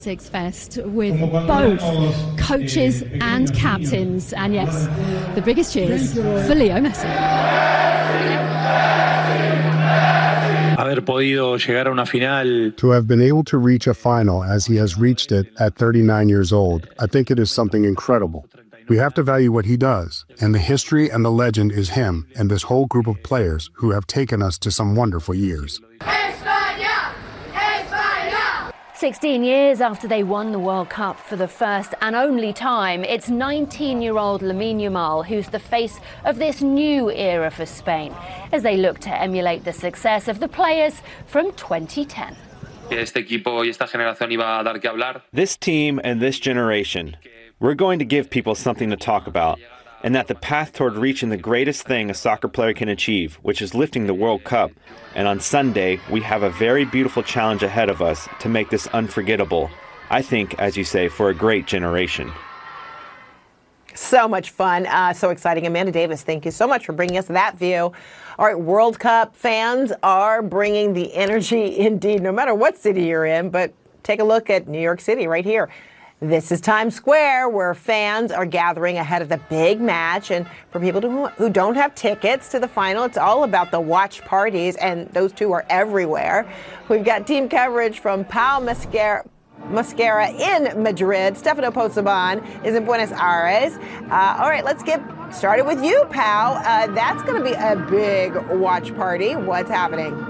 Fest with both coaches and captains, and yes, the biggest cheers for Leo Messi. To have been able to reach a final as he has reached it at 39 years old, I think it is something incredible. We have to value what he does, and the history and the legend is him and this whole group of players who have taken us to some wonderful years. 16 years after they won the World Cup for the first and only time, it's 19-year-old Lamine Yamal who's the face of this new era for Spain as they look to emulate the success of the players from 2010. This team and this generation, we're going to give people something to talk about, and that the path toward reaching the greatest thing a soccer player can achieve, which is lifting the World Cup. And on Sunday, we have a very beautiful challenge ahead of us to make this unforgettable. I think, as you say, for a great generation. So much fun, so exciting. Amanda Davis, thank you so much for bringing us that view. All right, World Cup fans are bringing the energy indeed, no matter what city you're in. But take a look at New York City right here. This is Times Square, where fans are gathering ahead of the big match. And for people who don't have tickets to the final, it's all about the watch parties, and those two are everywhere. We've got team coverage from Pau Mosquera in Madrid. Stefano Pozzobon is in Buenos Aires. All right, let's get started with you, Pau. That's going to be a big watch party. What's happening?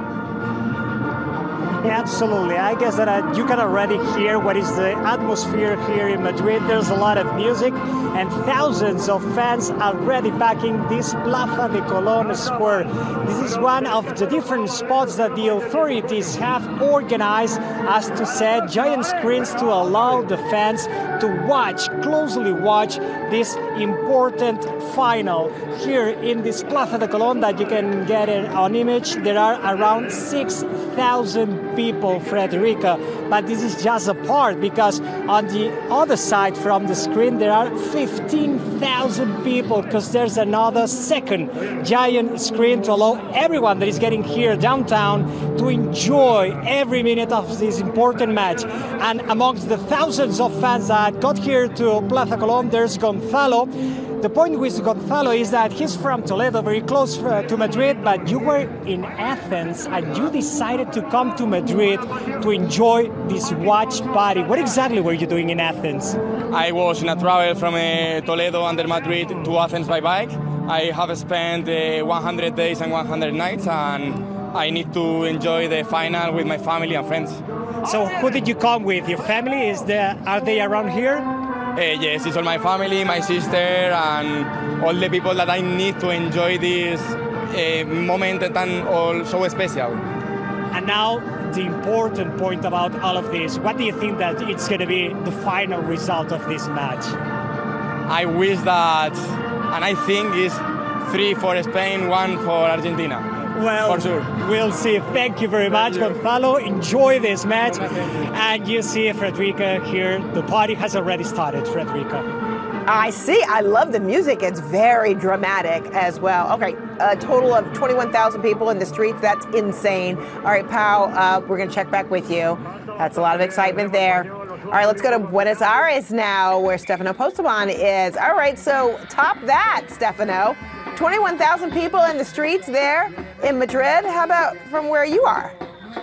Absolutely. I guess that you can already hear what is the atmosphere here in Madrid. There's a lot of music and thousands of fans already backing this Plaza de Colón square. This is one of the different spots that the authorities have organized, as to said, giant screens to allow the fans to closely watch this important final. Here in this Plaza de Colón that you can get it on image, there are around 6,000 people, Frederica, but this is just a part, because on the other side from the screen there are 15,000 people, because there's another second giant screen to allow everyone that is getting here downtown to enjoy every minute of this important match. And amongst the thousands of fans that got here to Plaza Colón, there's Gonzalo. The point with Gonzalo is that he's from Toledo, very close to Madrid, but you were in Athens and you decided to come to Madrid to enjoy this watch party. What exactly were you doing in Athens? I was in a travel from Toledo under Madrid to Athens by bike. I have spent 100 days and 100 nights, and I need to enjoy the final with my family and friends. So who did you come with? Your family? Are they around here? Yes, it's all my family, my sister, and all the people that I need to enjoy this moment and all so special. And now, the important point about all of this, what do you think that it's going to be the final result of this match? I wish that, and I think it's 3 for Spain, 1 for Argentina. Well, for sure. We'll see. Thank you very much, Gonzalo. Enjoy this match. And you see Frederica here. The party has already started, Frederica. I see. I love the music. It's very dramatic as well. Okay, a total of 21,000 people in the streets. That's insane. All right, Pau, we're going to check back with you. That's a lot of excitement there. All right, let's go to Buenos Aires now, where Stefano Pozzobon is. All right, so top that, Stefano. 21,000 people in the streets there in Madrid. How about from where you are?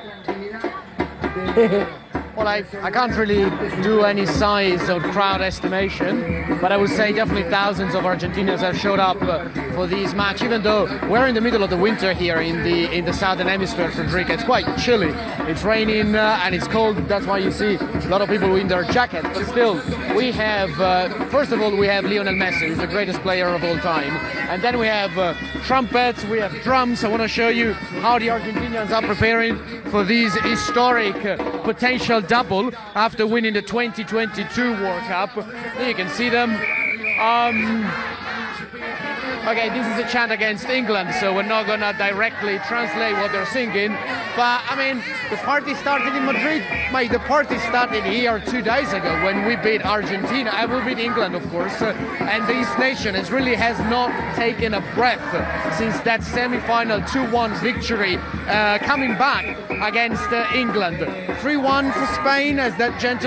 Well, I can't really do any size or crowd estimation, but I would say definitely thousands of Argentinians have showed up for this match, even though we're in the middle of the winter here in the southern hemisphere, Frederica. It's quite chilly. It's raining and it's cold. That's why you see a lot of people in their jackets. But still, we have, first of all, we have Lionel Messi, who's the greatest player of all time. And then we have trumpets, we have drums. I want to show you how the Argentinians are preparing for this historic potential double after winning the 2022 World Cup. There you can see them. Okay, this is a chant against England, so we're not gonna directly translate what they're singing. But I mean, the party started in Madrid. Mate, the party started here 2 days ago when we beat Argentina. I will beat England, of course. And this nation really has not taken a breath since that semi-final 2-1 victory coming back against England. 3-1 for Spain, as that gentleman